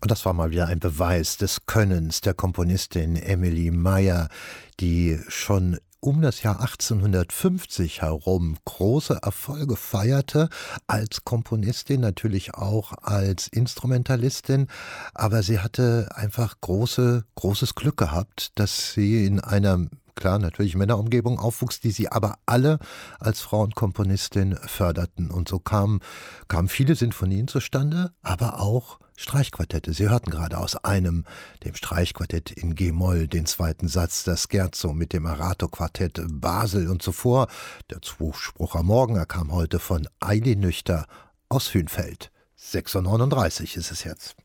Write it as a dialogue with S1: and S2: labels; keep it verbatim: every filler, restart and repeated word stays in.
S1: Und das war mal wieder ein Beweis des Könnens der Komponistin Emilie Meyer, die schon um das Jahr achtzehnhundertfünfzig herum große Erfolge feierte, als Komponistin, natürlich auch als Instrumentalistin, aber sie hatte einfach große, großes Glück gehabt, dass sie in einer, klar, natürlich Männerumgebung aufwuchs, die sie aber alle als Frauenkomponistin förderten. Und so kamen, kamen viele Sinfonien zustande, aber auch Streichquartette. Sie hörten gerade aus einem, dem Streichquartett in G-Moll, den zweiten Satz, das Scherzo mit dem Arato-Quartett Basel und zuvor der Zuspruch am Morgen, er kam heute von Eili Nüchter aus Hünfeld. sechs Uhr neununddreißig ist es jetzt.